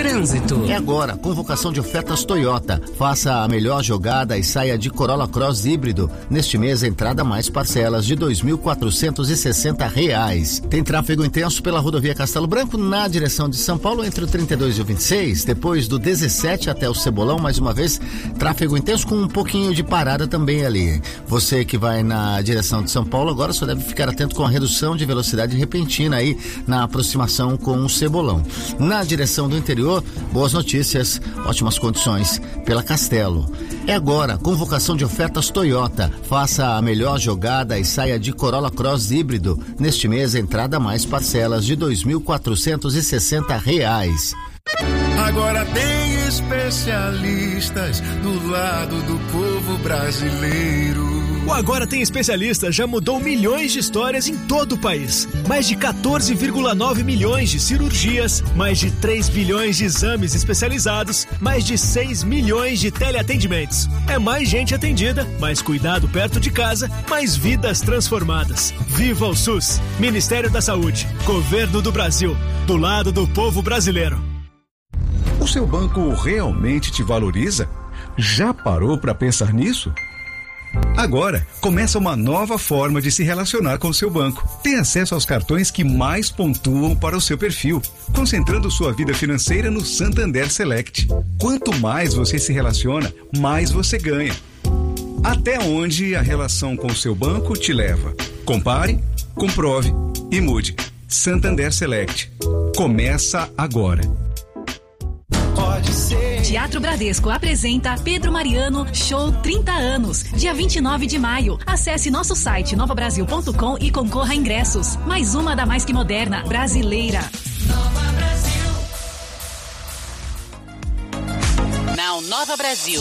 Trânsito. É agora, convocação de ofertas Toyota. Faça a melhor jogada e saia de Corolla Cross híbrido. Neste mês, entrada mais parcelas de R$ 2.460. Tem tráfego intenso pela rodovia Castelo Branco na direção de São Paulo entre o 32 e o 26. Depois do 17 até o Cebolão, mais uma vez, tráfego intenso com um pouquinho de parada também ali. Você que vai na direção de São Paulo agora só deve ficar atento com a redução de velocidade repentina aí na aproximação com o Cebolão. Na direção do interior, boas notícias, ótimas condições pela Castelo. É agora, convocação de ofertas Toyota. Faça a melhor jogada e saia de Corolla Cross híbrido. Neste mês, entrada mais parcelas de R$ 2.460. Agora tem especialistas do lado do povo brasileiro. O Agora Tem Especialistas já mudou milhões de histórias em todo o país. Mais de 14,9 milhões de cirurgias, mais de 3 bilhões de exames especializados, mais de 6 milhões de teleatendimentos. É mais gente atendida, mais cuidado perto de casa, mais vidas transformadas. Viva o SUS! Ministério da Saúde, Governo do Brasil, do lado do povo brasileiro. O seu banco realmente te valoriza? Já parou para pensar nisso? Agora, começa uma nova forma de se relacionar com o seu banco. Tem acesso aos cartões que mais pontuam para o seu perfil, concentrando sua vida financeira no Santander Select. Quanto mais você se relaciona, mais você ganha. Até onde a relação com o seu banco te leva? Compare, comprove e mude. Santander Select. Começa agora. Teatro Bradesco apresenta Pedro Mariano Show 30 anos, dia 29 de maio. Acesse nosso site novabrasil.com e concorra a ingressos. Mais uma da mais que moderna brasileira. Nova Brasil. Now Nova Brasil.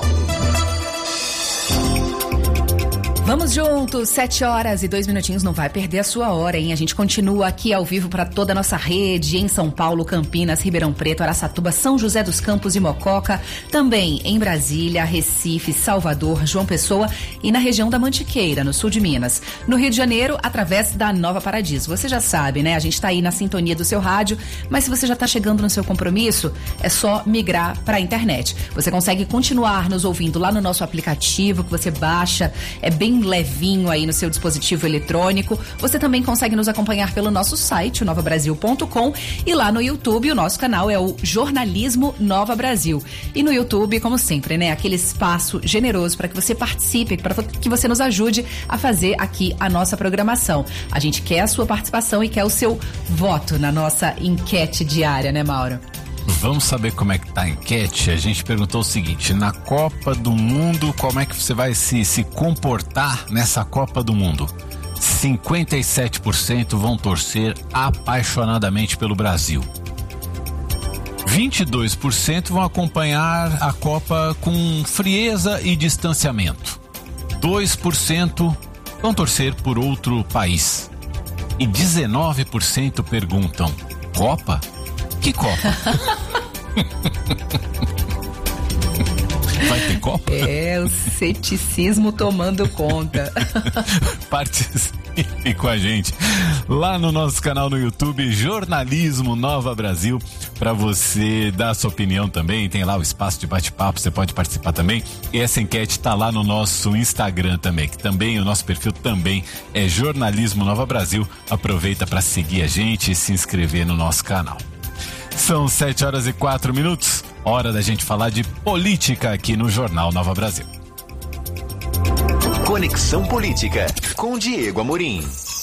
Vamos juntos, 7h02, não vai perder a sua hora, hein? A gente continua aqui ao vivo para toda a nossa rede, em São Paulo, Campinas, Ribeirão Preto, Araçatuba, São José dos Campos e Mococa, também em Brasília, Recife, Salvador, João Pessoa e na região da Mantiqueira, no sul de Minas. No Rio de Janeiro, através da Nova Paradiso. Você já sabe, né? A gente tá aí na sintonia do seu rádio, mas se você já tá chegando no seu compromisso, é só migrar para a internet. Você consegue continuar nos ouvindo lá no nosso aplicativo, que você baixa, é bem levinho aí no seu dispositivo eletrônico. Você também consegue nos acompanhar pelo nosso site, novabrasil.com, e lá no YouTube o nosso canal é o Jornalismo Nova Brasil. E no YouTube, como sempre, né, aquele espaço generoso para que você participe, para que você nos ajude a fazer aqui a nossa programação. A gente quer a sua participação e quer o seu voto na nossa enquete diária, né, Mauro? Vamos saber como é que tá a enquete? A gente perguntou o seguinte: na Copa do Mundo, como é que você vai se comportar nessa Copa do Mundo? 57% vão torcer apaixonadamente pelo Brasil. 22% vão acompanhar a Copa com frieza e distanciamento. 2% vão torcer por outro país. E 19% perguntam: Copa? Que Copa? Vai ter Copa? É, o ceticismo tomando conta. Participe com a gente lá no nosso canal no YouTube, Jornalismo Nova Brasil, para você dar a sua opinião também. Tem lá o espaço de bate-papo, você pode participar também. E essa enquete tá lá no nosso Instagram também, que também o nosso perfil também é Jornalismo Nova Brasil. Aproveita para seguir a gente e se inscrever no nosso canal. São 7h04, hora da gente falar de política aqui no Jornal Nova Brasil. Conexão Política, com Diego Amorim.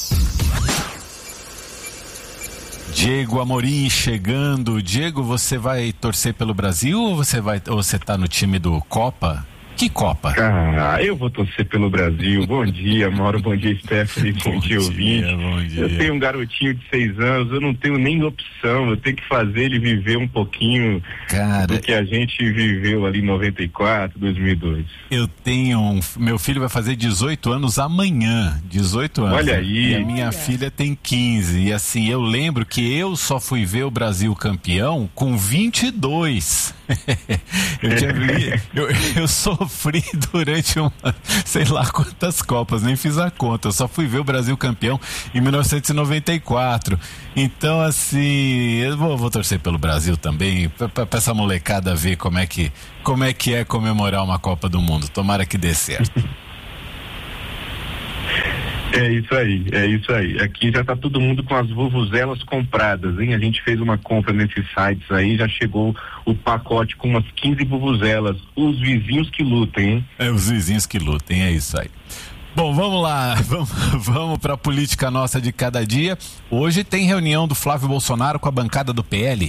Diego Amorim chegando. Diego, você vai torcer pelo Brasil ou você tá no time do Copa? Que Copa? Eu vou torcer pelo Brasil. Bom dia, Mauro. Bom dia, Stephanie. Bom dia, ouvinte. Bom dia. Eu tenho um garotinho de 6 anos, eu não tenho nem opção. Eu tenho que fazer ele viver um pouquinho do que a gente viveu ali em 94, 2002. Meu filho vai fazer 18 anos amanhã. 18 anos. Olha aí. E a minha filha tem 15. E assim, eu lembro que eu só fui ver o Brasil campeão com 22. Eu sofri sofri durante sei lá quantas Copas, nem fiz a conta, eu só fui ver o Brasil campeão em 1994. Então, assim, eu vou torcer pelo Brasil também, pra essa molecada ver como é que é comemorar uma Copa do Mundo. Tomara que dê certo. É isso aí. Aqui já tá todo mundo com as vuvuzelas compradas, hein? A gente fez uma compra nesses sites aí, já chegou o pacote com umas 15 vuvuzelas. Os vizinhos que lutem, hein? Os vizinhos que lutem, é isso aí. Bom, vamos lá, vamos pra política nossa de cada dia. Hoje tem reunião do Flávio Bolsonaro com a bancada do PL.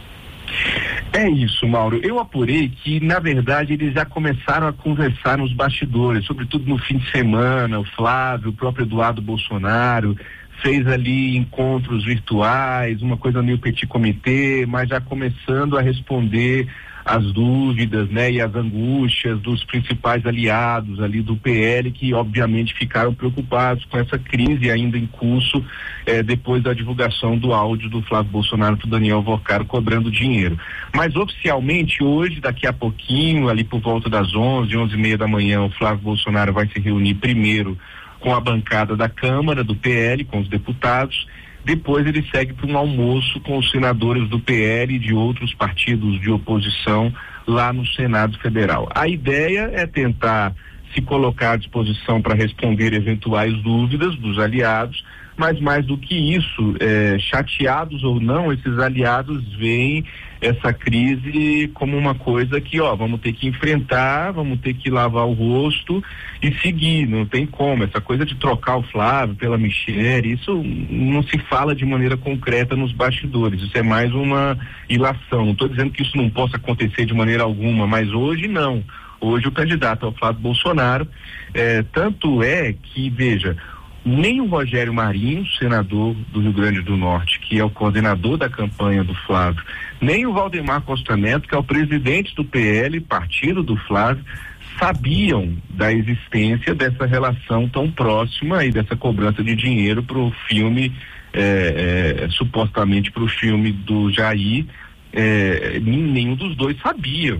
É isso, Mauro. Eu apurei que, na verdade, eles já começaram a conversar nos bastidores, sobretudo no fim de semana. O Flávio, o próprio Eduardo Bolsonaro, fez ali encontros virtuais, uma coisa meio petit comité, mas já começando a responder as dúvidas, né, e as angústias dos principais aliados ali do PL, que obviamente ficaram preocupados com essa crise ainda em curso, depois da divulgação do áudio do Flávio Bolsonaro para o Daniel Vorcaro cobrando dinheiro. Mas oficialmente hoje, daqui a pouquinho, ali por volta das 11h30 da manhã, o Flávio Bolsonaro vai se reunir primeiro com a bancada da Câmara do PL, com os deputados. Depois ele segue para um almoço com os senadores do PL e de outros partidos de oposição lá no Senado Federal. A ideia é tentar se colocar à disposição para responder eventuais dúvidas dos aliados, mas mais do que isso, chateados ou não, esses aliados veem essa crise como uma coisa que, vamos ter que enfrentar, vamos ter que lavar o rosto e seguir, não tem como. Essa coisa de trocar o Flávio pela Michele, isso não se fala de maneira concreta nos bastidores, isso é mais uma ilação. Não estou dizendo que isso não possa acontecer de maneira alguma, mas hoje não. Hoje o candidato é o Flávio Bolsonaro, tanto é que, veja, nem o Rogério Marinho, senador do Rio Grande do Norte, que é o coordenador da campanha do Flávio, nem o Valdemar Costa Neto, que é o presidente do PL, partido do Flávio, sabiam da existência dessa relação tão próxima e dessa cobrança de dinheiro para o filme, supostamente para o filme do Jair. Nenhum dos dois sabia.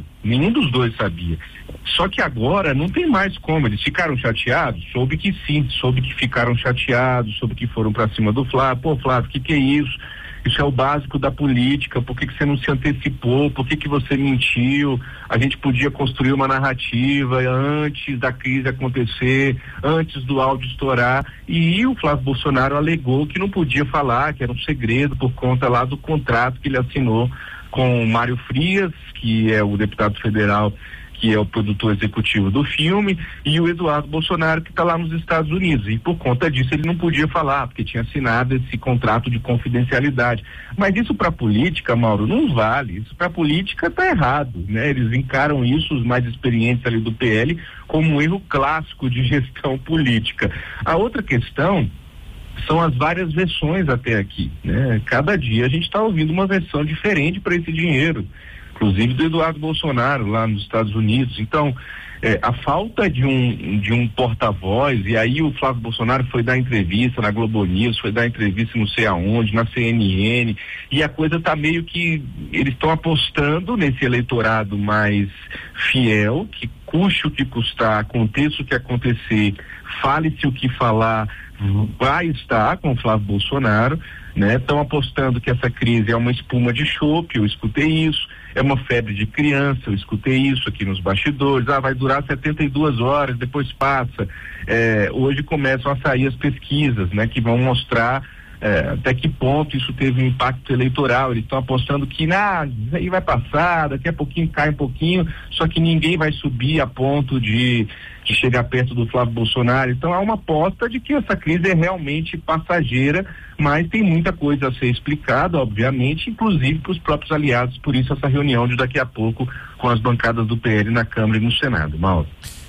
Só que agora não tem mais como. Eles ficaram chateados? Soube que sim, soube que ficaram chateados, soube que foram para cima do Flávio. Pô, Flávio, o que é isso? Isso é o básico da política. Por que você não se antecipou? Por que você mentiu? A gente podia construir uma narrativa antes da crise acontecer, antes do áudio estourar. E o Flávio Bolsonaro alegou que não podia falar, que era um segredo por conta lá do contrato que ele assinou com o Mário Frias, que é o deputado federal, que é o produtor executivo do filme, e o Eduardo Bolsonaro, que está lá nos Estados Unidos. E por conta disso ele não podia falar, porque tinha assinado esse contrato de confidencialidade. Mas isso para a política, Mauro, não vale. Isso para a política está errado, né? Eles encaram isso, os mais experientes ali do PL, como um erro clássico de gestão política. A outra questão são as várias versões até aqui, né? Cada dia a gente está ouvindo uma versão diferente para esse dinheiro, inclusive do Eduardo Bolsonaro lá nos Estados Unidos. Então, a falta de um porta-voz, e aí o Flávio Bolsonaro foi dar entrevista na Globo News, foi dar entrevista não sei aonde, na CNN, e a coisa tá meio que eles estão apostando nesse eleitorado mais fiel, que custe o que custar, aconteça o que acontecer, fale-se o que falar, vai estar com o Flávio Bolsonaro, né? Estão apostando que essa crise é uma espuma de chope, eu escutei isso, é uma febre de criança, eu escutei isso aqui nos bastidores, vai durar 72 horas, depois passa. Hoje começam a sair as pesquisas, né? Que vão mostrar até que ponto isso teve um impacto eleitoral. Eles estão apostando que isso aí vai passar, daqui a pouquinho cai um pouquinho, só que ninguém vai subir a ponto de chegar perto do Flávio Bolsonaro. Então há uma aposta de que essa crise é realmente passageira, mas tem muita coisa a ser explicada, obviamente, inclusive para os próprios aliados. Por isso essa reunião de daqui a pouco com as bancadas do PL na Câmara e no Senado. Mauro.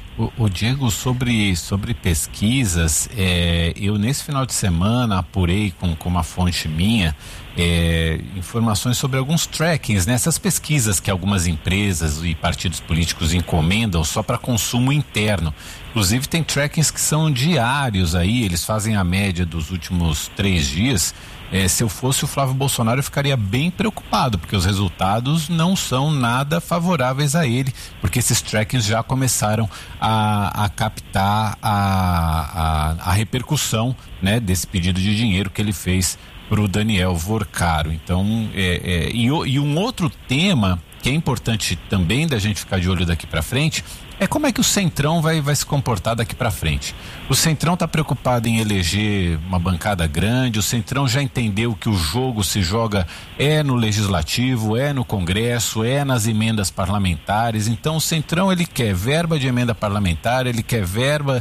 O Diego, sobre pesquisas, eu nesse final de semana apurei com uma fonte minha informações sobre alguns trackings, né? Essas pesquisas que algumas empresas e partidos políticos encomendam só para consumo interno. Inclusive tem trackings que são diários aí, eles fazem a média dos últimos 3 dias. Se eu fosse o Flávio Bolsonaro, eu ficaria bem preocupado, porque os resultados não são nada favoráveis a ele, porque esses trackings já começaram a captar a repercussão, né, desse pedido de dinheiro que ele fez para o Daniel Vorcaro. Então, e um outro tema que é importante também da gente ficar de olho daqui para frente é como é que o Centrão vai se comportar daqui para frente. O Centrão está preocupado em eleger uma bancada grande, o Centrão já entendeu que o jogo se joga no Legislativo, no Congresso, nas emendas parlamentares. Então o Centrão, ele quer verba de emenda parlamentar, ele quer verba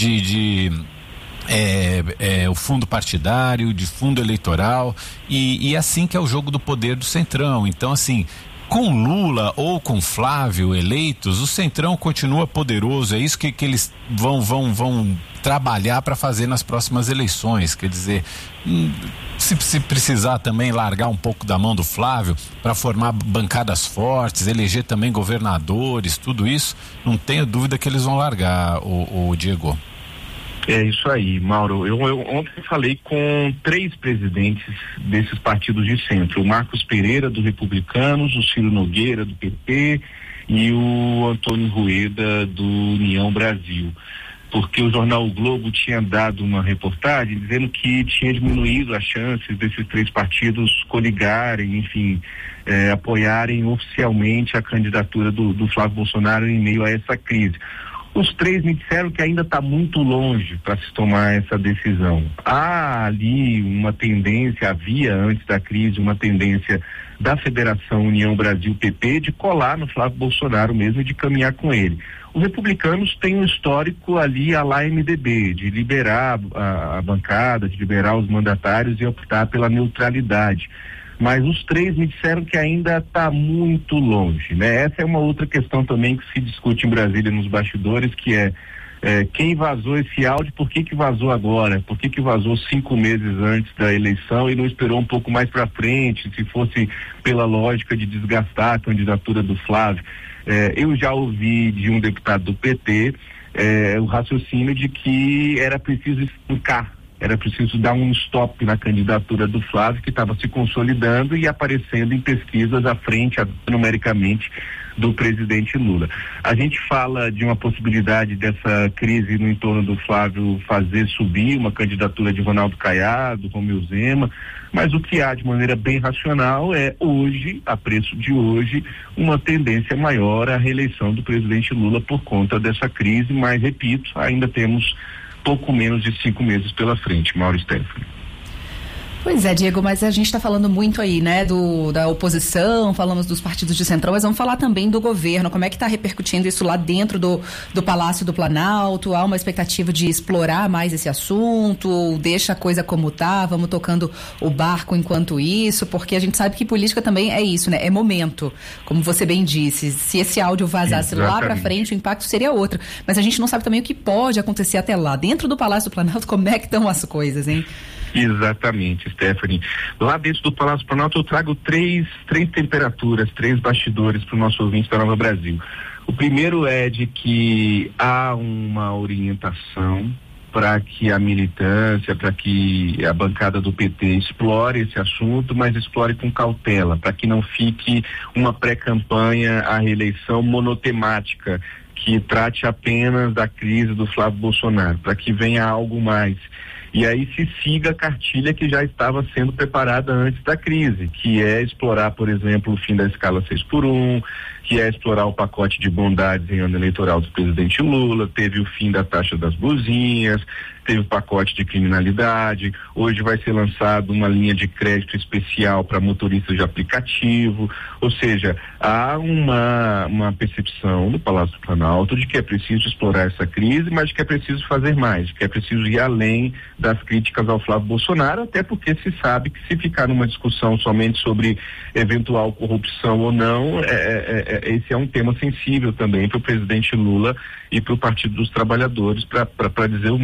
o fundo partidário, de fundo eleitoral, e assim que é o jogo do poder do Centrão. Então, assim, com Lula ou com Flávio eleitos, o Centrão continua poderoso. É isso que eles vão trabalhar para fazer nas próximas eleições. Quer dizer, se precisar também largar um pouco da mão do Flávio para formar bancadas fortes, eleger também governadores, tudo isso, não tenho dúvida que eles vão largar, o Diego. É isso aí, Mauro. Eu ontem falei com 3 presidentes desses partidos de centro: o Marcos Pereira, do Republicanos, o Ciro Nogueira, do PP, e o Antônio Rueda, do União Brasil. Porque o jornal O Globo tinha dado uma reportagem dizendo que tinha diminuído as chances desses 3 partidos coligarem, enfim, apoiarem oficialmente a candidatura do Flávio Bolsonaro em meio a essa crise. Os 3 me disseram que ainda está muito longe para se tomar essa decisão. Há ali uma tendência, havia antes da crise, uma tendência da Federação União Brasil-PP de colar no Flávio Bolsonaro mesmo e de caminhar com ele. Os republicanos têm um histórico ali à la MDB, de liberar a bancada, de liberar os mandatários e optar pela neutralidade. Mas os 3 me disseram que ainda está muito longe, né? Essa é uma outra questão também que se discute em Brasília nos bastidores, que quem vazou esse áudio, por que vazou agora? Por que vazou 5 meses antes da eleição e não esperou um pouco mais para frente, se fosse pela lógica de desgastar a candidatura do Flávio? Eu já ouvi de um deputado do PT o raciocínio de que era preciso explicar, era preciso dar um stop na candidatura do Flávio, que estava se consolidando e aparecendo em pesquisas à frente, numericamente, do presidente Lula. A gente fala de uma possibilidade dessa crise no entorno do Flávio fazer subir uma candidatura de Ronaldo Caiado, Romeu Zema, mas o que há de maneira bem racional é hoje, a preço de hoje, uma tendência maior à reeleição do presidente Lula por conta dessa crise, mas, repito, ainda temos pouco menos de 5 meses pela frente, Mauro Stephanie. Pois é, Diego, mas a gente está falando muito aí, né, da oposição, falamos dos partidos de centrão, mas vamos falar também do governo. Como é que está repercutindo isso lá dentro do Palácio do Planalto? Há uma expectativa de explorar mais esse assunto, ou deixa a coisa como está, vamos tocando o barco enquanto isso, porque a gente sabe que política também é isso, né? É momento, como você bem disse. Se esse áudio vazasse lá para frente, o impacto seria outro. Mas a gente não sabe também o que pode acontecer até lá. Dentro do Palácio do Planalto, como é que estão as coisas, hein? Exatamente, Stephanie. Lá dentro do Palácio Planalto eu trago três temperaturas, 3 bastidores para o nosso ouvinte da Nova Brasil. O primeiro é de que há uma orientação para que a militância, para que a bancada do PT explore esse assunto, mas explore com cautela, para que não fique uma pré-campanha à reeleição monotemática, que trate apenas da crise do Flávio Bolsonaro, para que venha algo mais. E aí se siga a cartilha que já estava sendo preparada antes da crise, que é explorar, por exemplo, o fim da escala 6x1, que é explorar o pacote de bondades em ano eleitoral do presidente Lula, teve o fim da taxa das buzinhas, teve o pacote de criminalidade, hoje vai ser lançado uma linha de crédito especial para motoristas de aplicativo, ou seja, há uma percepção no Palácio do Planalto de que é preciso explorar essa crise, mas de que é preciso fazer mais, de que é preciso ir além das críticas ao Flávio Bolsonaro, até porque se sabe que se ficar numa discussão somente sobre eventual corrupção ou não, esse é um tema sensível também para o presidente Lula e para o Partido dos Trabalhadores, para dizer o mínimo.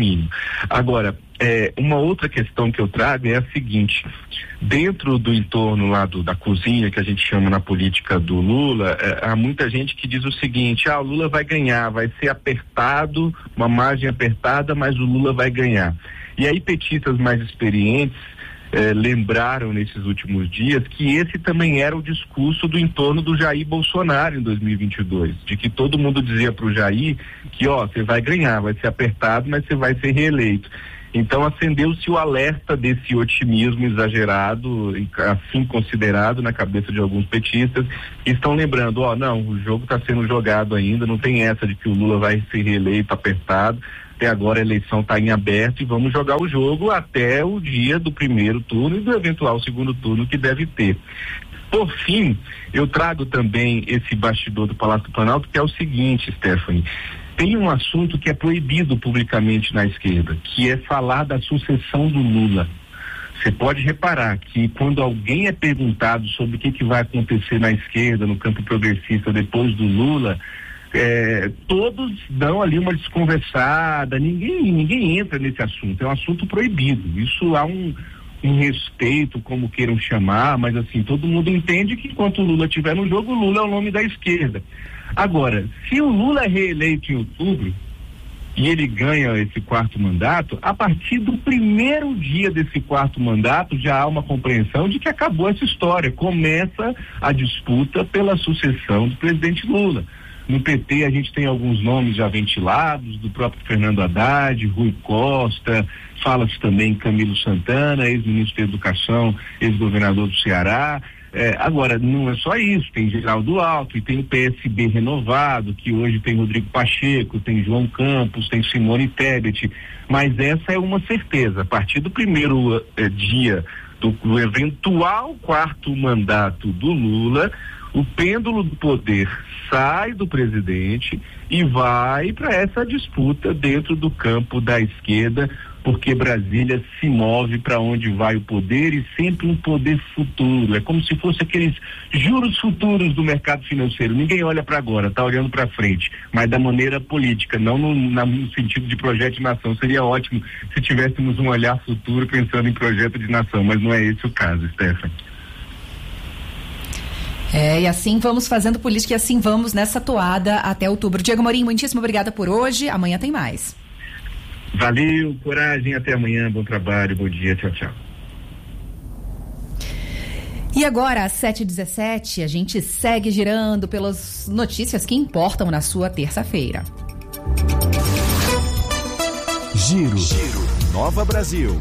Agora, uma outra questão que eu trago é a seguinte: dentro do entorno lá da cozinha, que a gente chama na política do Lula, há muita gente que diz o seguinte: o Lula vai ganhar, vai ser apertado, uma margem apertada, mas o Lula vai ganhar. E aí petistas mais experientes lembraram nesses últimos dias que esse também era o discurso do entorno do Jair Bolsonaro em 2022, de que todo mundo dizia para o Jair que você vai ganhar, vai ser apertado, mas você vai ser reeleito. Então acendeu-se o alerta desse otimismo exagerado, assim considerado na cabeça de alguns petistas, que estão lembrando, não, o jogo está sendo jogado ainda, não tem essa de que o Lula vai ser reeleito apertado, até agora a eleição está em aberto e vamos jogar o jogo até o dia do primeiro turno e do eventual segundo turno que deve ter. Por fim, eu trago também esse bastidor do Palácio do Planalto, que é o seguinte, Stephanie: tem um assunto que é proibido publicamente na esquerda, que é falar da sucessão do Lula. Você pode reparar que quando alguém é perguntado sobre o que vai acontecer na esquerda, no campo progressista depois do Lula, todos dão ali uma desconversada, ninguém entra nesse assunto, é um assunto proibido. Isso há um respeito, como queiram chamar, mas assim, todo mundo entende que enquanto o Lula estiver no jogo, o Lula é o nome da esquerda. Agora, se o Lula é reeleito em outubro e ele ganha esse 4º mandato, a partir do primeiro dia desse 4º mandato já há uma compreensão de que acabou essa história, começa a disputa pela sucessão do presidente Lula. No PT a gente tem alguns nomes já ventilados, do próprio Fernando Haddad, Rui Costa, fala-se também Camilo Santana, ex-ministro da Educação, ex-governador do Ceará. Agora, não é só isso, tem Geraldo Alckmin, tem o PSB renovado, que hoje tem Rodrigo Pacheco, tem João Campos, tem Simone Tebet, mas essa é uma certeza: a partir do primeiro dia do eventual 4º mandato do Lula, o pêndulo do poder sai do presidente e vai para essa disputa dentro do campo da esquerda, porque Brasília se move para onde vai o poder, e sempre um poder futuro. É como se fosse aqueles juros futuros do mercado financeiro. Ninguém olha para agora, está olhando para frente, mas da maneira política, não no sentido de projeto de nação. Seria ótimo se tivéssemos um olhar futuro pensando em projeto de nação, mas não é esse o caso, Stephanie. E assim vamos fazendo política, e assim vamos nessa toada até outubro. Diego Amorim, muitíssimo obrigada por hoje. Amanhã tem mais. Valeu, coragem, até amanhã, bom trabalho, bom dia, tchau, tchau. E agora, às 7h17, a gente segue girando pelas notícias que importam na sua terça-feira. Giro. Nova Brasil.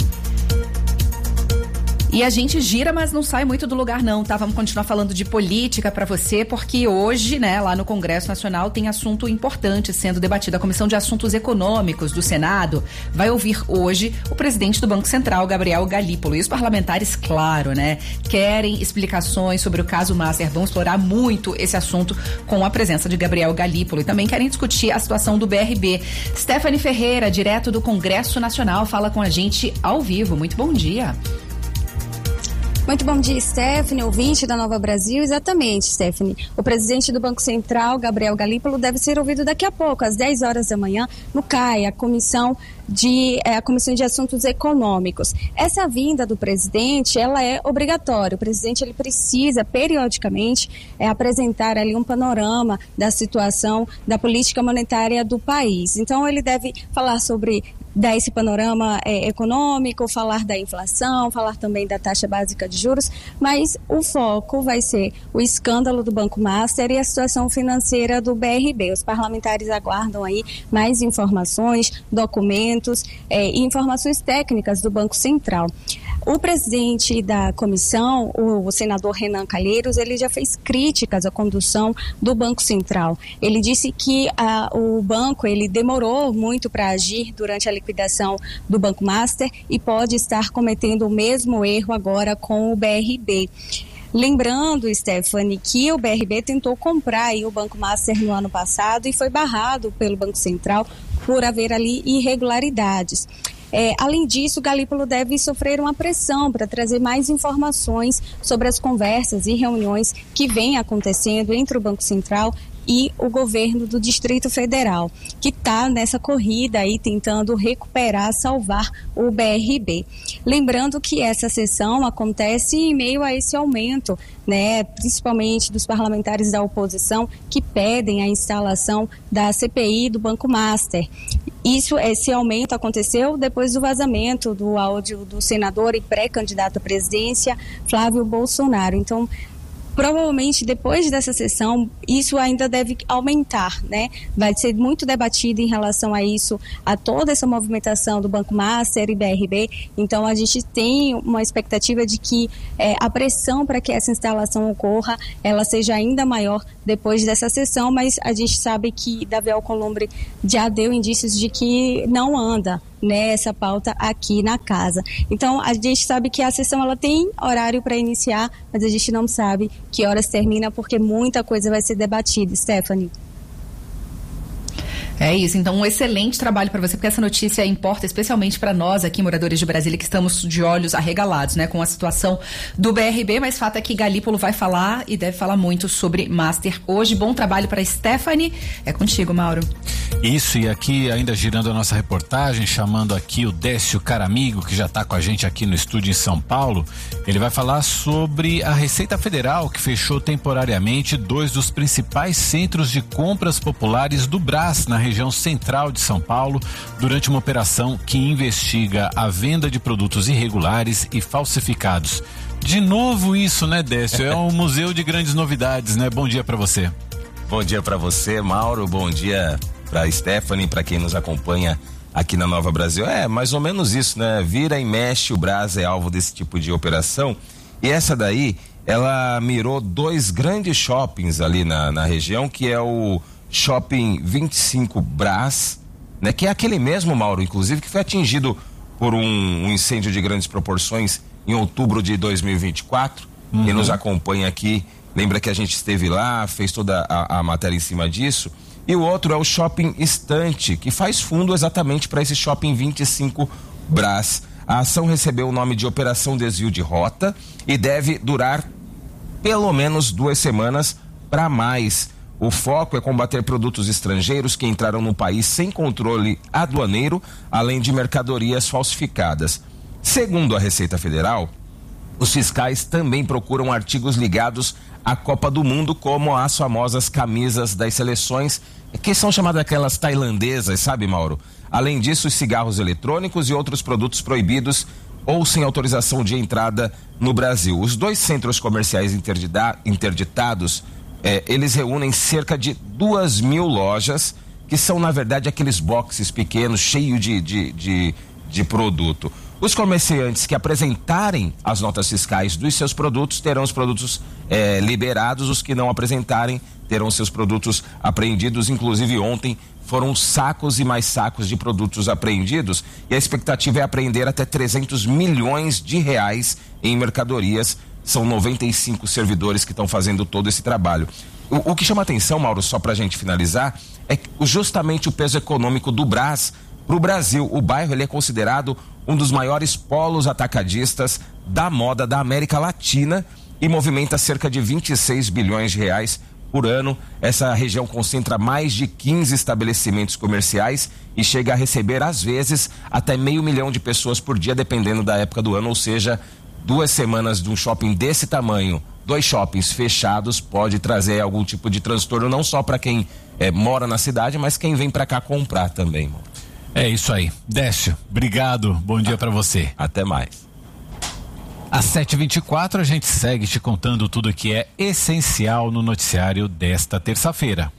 E a gente gira, mas não sai muito do lugar não, tá? Vamos continuar falando de política para você, porque hoje, lá no Congresso Nacional tem assunto importante sendo debatido. A Comissão de Assuntos Econômicos do Senado vai ouvir hoje o presidente do Banco Central, Gabriel Galípolo. E os parlamentares, claro, querem explicações sobre o caso Master. Vão explorar muito esse assunto com a presença de Gabriel Galípolo. E também querem discutir a situação do BRB. Stephanie Ferreira, direto do Congresso Nacional, fala com a gente ao vivo. Muito bom dia. Muito bom dia, Stephanie, ouvinte da Nova Brasil. Exatamente, Stephanie. O presidente do Banco Central, Gabriel Galípolo, deve ser ouvido daqui a pouco, às 10 horas da manhã, no CAI, a Comissão de Assuntos Econômicos. Essa vinda do presidente, ela é obrigatória. O presidente, ele precisa, periodicamente, apresentar ali um panorama da situação da política monetária do país. Então, ele deve falar sobre dar esse panorama econômico, falar da inflação, falar também da taxa básica de juros, mas o foco vai ser o escândalo do Banco Master e a situação financeira do BRB. Os parlamentares aguardam aí mais informações, documentos e informações técnicas do Banco Central. O presidente da comissão, o senador Renan Calheiros, ele já fez críticas à condução do Banco Central. Ele disse que o banco ele demorou muito para agir durante a liquidação do Banco Master e pode estar cometendo o mesmo erro agora com o BRB. Lembrando, Stephanie, que o BRB tentou comprar aí o Banco Master no ano passado e foi barrado pelo Banco Central por haver ali irregularidades. Além disso, Galípolo deve sofrer uma pressão para trazer mais informações sobre as conversas e reuniões que vêm acontecendo entre o Banco Central e o governo do Distrito Federal, que está nessa corrida aí tentando recuperar, salvar o BRB. Lembrando que essa sessão acontece em meio a esse aumento, né, principalmente dos parlamentares da oposição que pedem a instalação da CPI do Banco Master. Esse aumento aconteceu depois do vazamento do áudio do senador e pré-candidato à presidência, Flávio Bolsonaro. Então, provavelmente depois dessa sessão isso ainda deve aumentar, né? Vai ser muito debatido em relação a isso, a toda essa movimentação do Banco Master e BRB. Então a gente tem uma expectativa de que a pressão para que essa instalação ocorra, ela seja ainda maior depois dessa sessão, mas a gente sabe que Davi Alcolumbre já deu indícios de que não anda, né, essa pauta aqui na casa. Então a gente sabe que a sessão ela tem horário para iniciar, mas a gente não sabe que horas termina porque muita coisa vai ser debatida. Stephanie. É isso, então um excelente trabalho para você, porque essa notícia importa especialmente para nós aqui, moradores de Brasília, que estamos de olhos arregalados, né, com a situação do BRB, mas fato é que Galípolo vai falar e deve falar muito sobre Master hoje. Bom trabalho para Stephanie, é contigo, Mauro. Isso, e aqui ainda girando a nossa reportagem, chamando aqui o Décio Caramigo, que já está com a gente aqui no estúdio em São Paulo. Ele vai falar sobre a Receita Federal, que fechou temporariamente 2 dos principais centros de compras populares do Brás, na região central de São Paulo, durante uma operação que investiga a venda de produtos irregulares e falsificados. De novo isso, né, Décio? É um museu de grandes novidades, né? Bom dia para você. Bom dia para você, Mauro. Bom dia para Stephanie, para quem nos acompanha aqui na Nova Brasil. É mais ou menos isso, né? Vira e mexe, o Brás é alvo desse tipo de operação. E essa daí, ela mirou 2 grandes shoppings ali na região, que é o Shopping 25 Brás, né? Que é aquele mesmo, Mauro, inclusive, que foi atingido por um incêndio de grandes proporções em outubro de 2024. Quem nos acompanha aqui lembra que a gente esteve lá, fez toda a matéria em cima disso. E o outro é o Shopping Estante, que faz fundo exatamente para esse Shopping 25 Brás. A ação recebeu o nome de Operação Desvio de Rota e deve durar pelo menos 2 semanas para mais. O foco é combater produtos estrangeiros que entraram no país sem controle aduaneiro, além de mercadorias falsificadas. Segundo a Receita Federal, os fiscais também procuram artigos ligados à Copa do Mundo, como as famosas camisas das seleções, que são chamadas aquelas tailandesas, sabe, Mauro? Além disso, os cigarros eletrônicos e outros produtos proibidos ou sem autorização de entrada no Brasil. Os 2 centros comerciais interditados, eles reúnem cerca de 2.000 lojas, que são, na verdade, aqueles boxes pequenos, cheios de produto. Os comerciantes que apresentarem as notas fiscais dos seus produtos terão os produtos liberados, os que não apresentarem terão seus produtos apreendidos. Inclusive ontem foram sacos e mais sacos de produtos apreendidos, e a expectativa é apreender até 300 milhões de reais em mercadorias. São 95 servidores que estão fazendo todo esse trabalho. O que chama atenção, Mauro, só pra gente finalizar, é justamente o peso econômico do Brás para o Brasil. O bairro ele é considerado um dos maiores polos atacadistas da moda da América Latina e movimenta cerca de 26 bilhões de reais por ano. Essa região concentra mais de 15 estabelecimentos comerciais e chega a receber, às vezes, até 500 mil de pessoas por dia, dependendo da época do ano. Ou seja, 2 semanas de um shopping desse tamanho, 2 shoppings fechados, pode trazer algum tipo de transtorno, não só para quem mora na cidade, mas quem vem para cá comprar também, mano. É isso aí. Décio, obrigado. Bom dia para você. Até mais. Às 7h24 a gente segue te contando tudo que é essencial no noticiário desta terça-feira.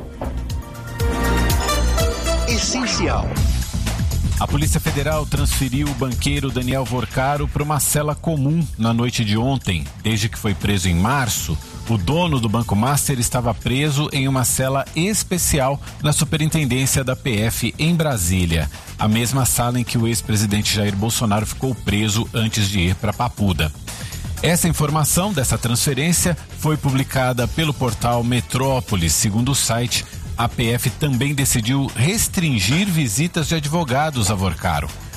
Essencial. A Polícia Federal transferiu o banqueiro Daniel Vorcaro para uma cela comum na noite de ontem. Desde que foi preso em março, o dono do Banco Master estava preso em uma cela especial na Superintendência da PF em Brasília, a mesma sala em que o ex-presidente Jair Bolsonaro ficou preso antes de ir para Papuda. Essa informação dessa transferência foi publicada pelo portal Metrópolis. Segundo o site, a PF também decidiu restringir visitas de advogados a Vorcaro.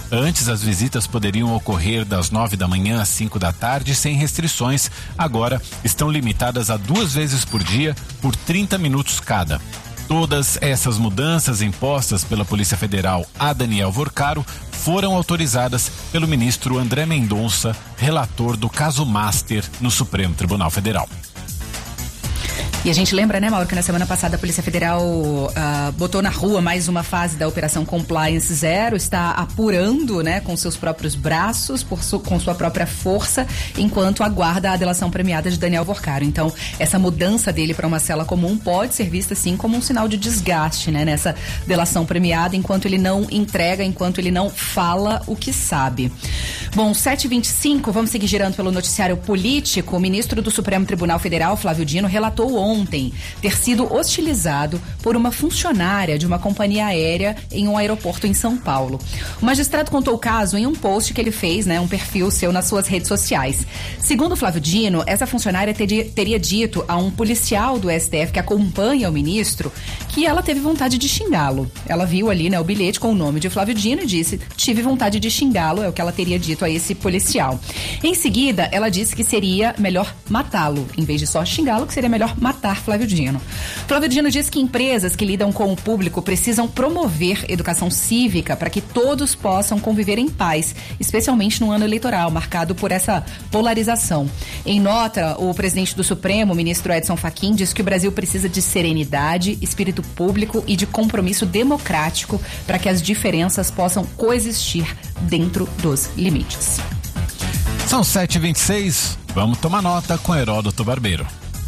Antes, as visitas poderiam ocorrer das 9 da manhã às 5 da tarde, sem restrições. Agora, estão limitadas a 2 vezes por dia, por 30 minutos cada. Todas essas mudanças impostas pela Polícia Federal a Daniel Vorcaro foram autorizadas pelo ministro André Mendonça, relator do caso Master no Supremo Tribunal Federal. E a gente lembra, né, Mauro, que na semana passada a Polícia Federal botou na rua mais uma fase da Operação Compliance Zero, está apurando, né, com seus próprios braços, com sua própria força, enquanto aguarda a delação premiada de Daniel Vorcaro. Então, essa mudança dele para uma cela comum pode ser vista, sim, como um sinal de desgaste, né, nessa delação premiada, enquanto ele não entrega, enquanto ele não fala o que sabe. Bom, 7h25, vamos seguir girando pelo noticiário político. O ministro do Supremo Tribunal Federal, Flávio Dino, relatou ontem ter sido hostilizado por uma funcionária de uma companhia aérea em um aeroporto em São Paulo. O magistrado contou o caso em um post que ele fez, né, um perfil seu nas suas redes sociais. Segundo Flávio Dino, essa funcionária teria dito a um policial do STF que acompanha o ministro que ela teve vontade de xingá-lo. Ela viu ali, né, o bilhete com o nome de Flávio Dino e disse: tive vontade de xingá-lo, é o que ela teria dito a esse policial. Em seguida, ela disse que seria melhor matá-lo, em vez de só xingá-lo, que seria melhor matar Flávio Dino. Flávio Dino diz que empresas que lidam com o público precisam promover educação cívica para que todos possam conviver em paz, especialmente no ano eleitoral, marcado por essa polarização. Em nota, o presidente do Supremo, o ministro Edson Fachin, diz que o Brasil precisa de serenidade, espírito público e de compromisso democrático para que as diferenças possam coexistir dentro dos limites. São 7h26, vamos tomar nota com Heródoto Barbeiro.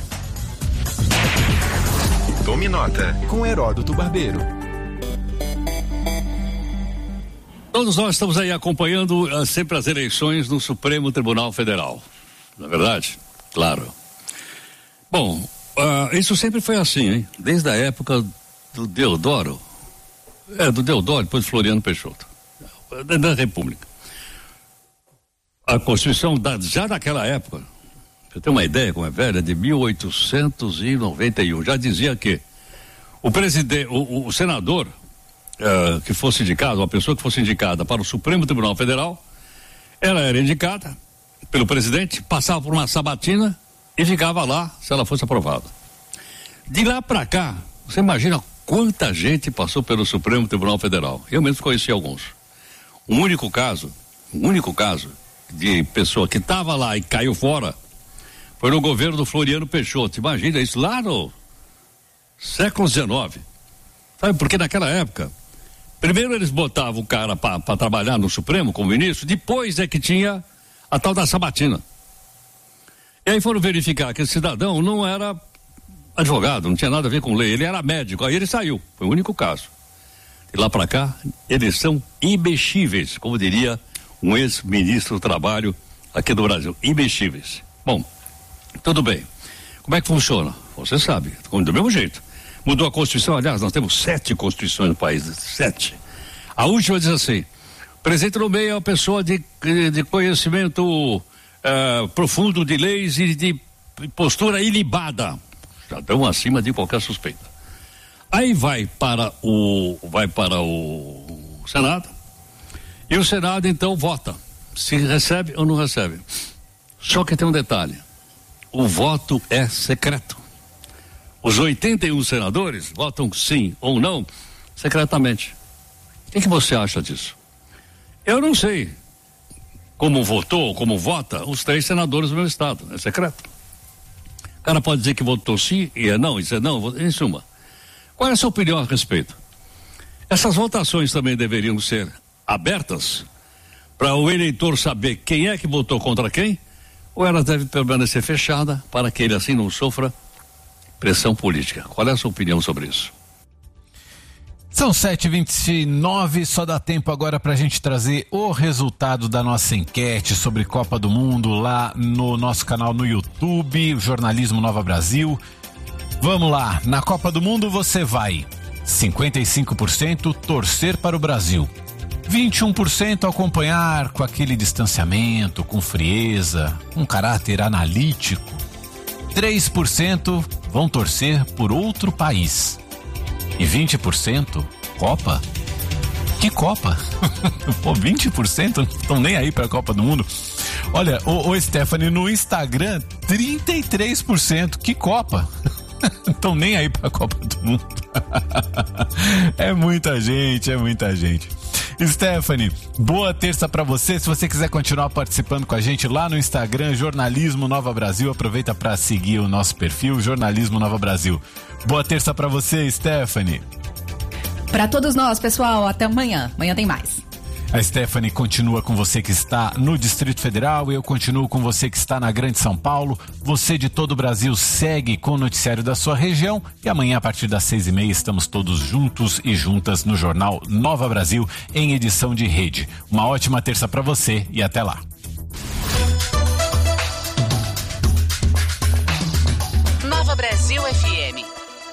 Tome nota com Heródoto Barbeiro. Todos nós estamos aí acompanhando sempre as eleições no Supremo Tribunal Federal. Não é verdade? Claro. Bom, isso sempre foi assim, hein? Desde a época do Deodoro. Do Deodoro, depois de Floriano Peixoto. Da República. A Constituição, já naquela época, você tem uma ideia como é velha, de 1891, já dizia que o senador que fosse indicado, uma pessoa que fosse indicada para o Supremo Tribunal Federal, ela era indicada pelo presidente, passava por uma sabatina e ficava lá se ela fosse aprovada. De lá para cá, você imagina quanta gente passou pelo Supremo Tribunal Federal. Eu mesmo conheci alguns. Um único caso de pessoa que estava lá e caiu fora foi no governo do Floriano Peixoto. Imagina isso lá no século XIX. Sabe, porque naquela época, primeiro eles botavam o cara para trabalhar no Supremo como ministro, depois é que tinha a tal da sabatina. E aí foram verificar que esse cidadão não era advogado, não tinha nada a ver com lei, ele era médico, aí ele saiu, foi o único caso. De lá para cá, eles são imexíveis, como diria um ex-ministro do Trabalho aqui do Brasil, imexíveis. Bom, tudo bem. Como é que funciona? Você sabe, do mesmo jeito. Mudou a Constituição, aliás, nós temos 7 Constituições no país, 7. A última diz assim: o presidente nomeia uma pessoa de conhecimento profundo de leis e de postura ilibada. Já estão acima de qualquer suspeita. Aí vai para o Senado, e o Senado então vota se recebe ou não recebe. Só que tem um detalhe: o voto é secreto. Os 81 senadores votam sim ou não secretamente. O que você acha disso? Eu não sei como votou, como vota os 3 senadores do meu estado. É secreto. O cara pode dizer que votou sim e é não, isso é não, em suma. Qual é a sua opinião a respeito? Essas votações também deveriam ser abertas para o eleitor saber quem é que votou contra quem, ou ela deve permanecer fechada para que ele assim não sofra pressão política? Qual é a sua opinião sobre isso? São 7h29, só dá tempo agora pra gente trazer o resultado da nossa enquete sobre Copa do Mundo lá no nosso canal no YouTube, Jornalismo Nova Brasil. Vamos lá, na Copa do Mundo você vai 55% torcer para o Brasil, 21% acompanhar com aquele distanciamento, com frieza, com caráter analítico, 3% vão torcer por outro país e 20% Copa. Que Copa? Pô, 20% não estão nem aí pra Copa do Mundo. Olha, ô Stephanie, no Instagram, 33%. Que Copa? Estão nem aí pra Copa do Mundo. É muita gente, é muita gente. Stephanie, boa terça pra você. Se você quiser continuar participando com a gente lá no Instagram, Jornalismo Nova Brasil, aproveita pra seguir o nosso perfil, Jornalismo Nova Brasil. Boa terça pra você, Stephanie. Pra todos nós, pessoal, até amanhã. Amanhã tem mais. A Stephanie continua com você que está no Distrito Federal, eu continuo com você que está na Grande São Paulo. Você de todo o Brasil segue com o noticiário da sua região e amanhã a partir das 6:30 estamos todos juntos e juntas no Jornal Nova Brasil em edição de rede. Uma ótima terça para você e até lá. Nova Brasil FM.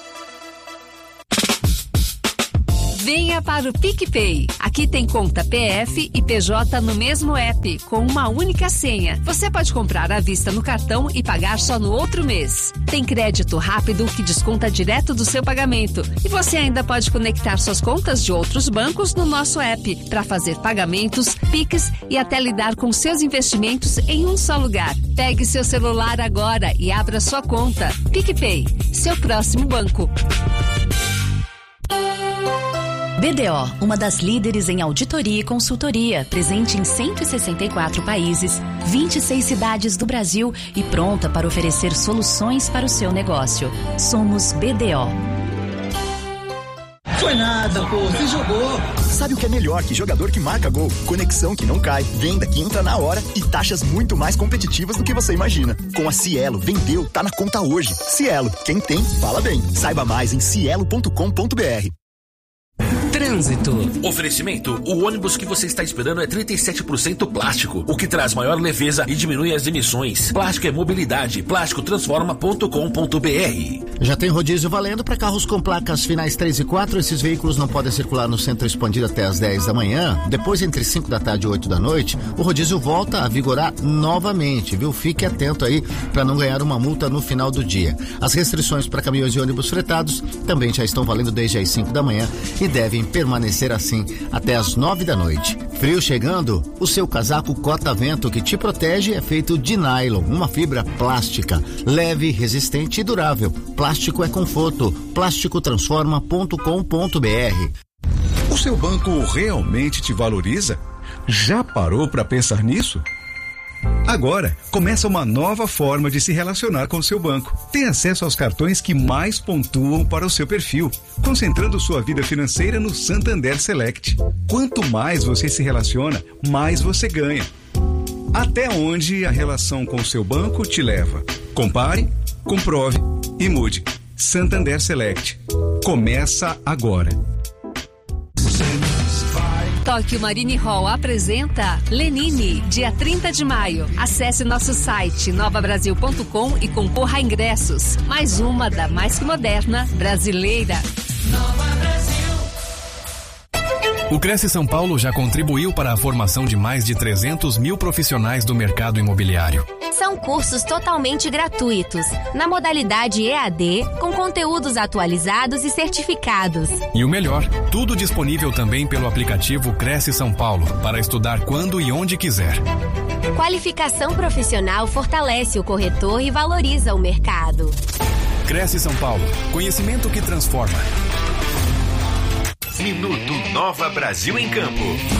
Venha para o PicPay. Aqui tem conta PF e PJ no mesmo app, com uma única senha. Você pode comprar à vista no cartão e pagar só no outro mês. Tem crédito rápido que desconta direto do seu pagamento. E você ainda pode conectar suas contas de outros bancos no nosso app para fazer pagamentos, Pix e até lidar com seus investimentos em um só lugar. Pegue seu celular agora e abra sua conta. PicPay, seu próximo banco. BDO, uma das líderes em auditoria e consultoria, presente em 164 países, 26 cidades do Brasil e pronta para oferecer soluções para o seu negócio. Somos BDO. Foi nada, pô, você jogou. Sabe o que é melhor que jogador que marca gol? Conexão que não cai, venda que entra na hora e taxas muito mais competitivas do que você imagina. Com a Cielo, vendeu, tá na conta hoje. Cielo, quem tem, fala bem. Saiba mais em cielo.com.br. Trânsito. Oferecimento: o ônibus que você está esperando é 37% plástico, o que traz maior leveza e diminui as emissões. Plástico é mobilidade. Plásticotransforma.com.br. Já tem rodízio valendo para carros com placas finais 3 e 4. Esses veículos não podem circular no centro expandido até as 10 da manhã. Depois, entre 5 da tarde e 8 da noite, o rodízio volta a vigorar novamente, viu? Fique atento aí para não ganhar uma multa no final do dia. As restrições para caminhões e ônibus fretados também já estão valendo desde as 5 da manhã e devem permanecer assim até as 9 da noite. Frio chegando? O seu casaco Cota-Vento que te protege é feito de nylon, uma fibra plástica, leve, resistente e durável. Plástico é conforto. Plásticotransforma.com.br. O seu banco realmente te valoriza? Já parou para pensar nisso? Agora, começa uma nova forma de se relacionar com o seu banco. Tem acesso aos cartões que mais pontuam para o seu perfil, concentrando sua vida financeira no Santander Select. Quanto mais você se relaciona, mais você ganha. Até onde a relação com o seu banco te leva? Compare, comprove e mude. Santander Select. Começa agora. Tóquio Marine Hall apresenta Lenine, dia 30 de maio. Acesse nosso site novabrasil.com e concorra a ingressos. Mais uma da mais que moderna brasileira. Nova Brasil. O Cresce São Paulo já contribuiu para a formação de mais de 300 mil profissionais do mercado imobiliário. São cursos totalmente gratuitos, na modalidade EAD, com conteúdos atualizados e certificados. E o melhor, tudo disponível também pelo aplicativo Cresce São Paulo, para estudar quando e onde quiser. Qualificação profissional fortalece o corretor e valoriza o mercado. Cresce São Paulo, conhecimento que transforma. Minuto Nova Brasil em Campo.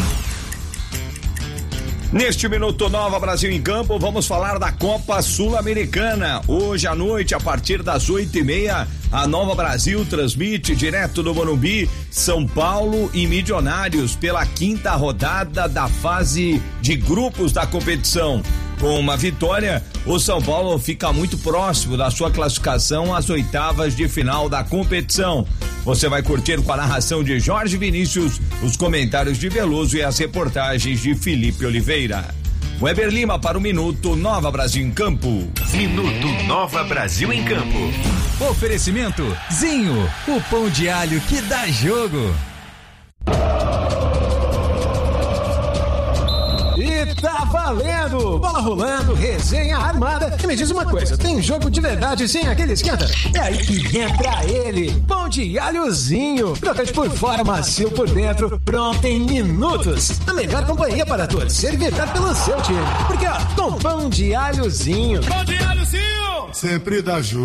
Neste Minuto Nova Brasil em Campo, vamos falar da Copa Sul-Americana. Hoje à noite, a partir das 8:30, a Nova Brasil transmite direto do Morumbi, São Paulo e Milionários pela 5ª rodada da fase de grupos da competição. Com uma vitória, o São Paulo fica muito próximo da sua classificação às 8ª de final da competição. Você vai curtir com a narração de Jorge Vinícius, os comentários de Veloso e as reportagens de Felipe Oliveira. Weber Lima para o Minuto Nova Brasil em Campo. Minuto Nova Brasil em Campo. Oferecimento Zinho, o pão de alho que dá jogo. E tá valendo! Bola rolando, resenha armada. E me diz uma coisa, tem jogo de verdade sem aquele esquenta? É aí que entra ele, pão de alhozinho. Crocante por fora, macio por dentro, pronto em minutos. A melhor companhia para torcer e vibrar pelo seu time. Porque, ó, com pão de alhozinho. Pão de alhozinho! Sempre dá jogo.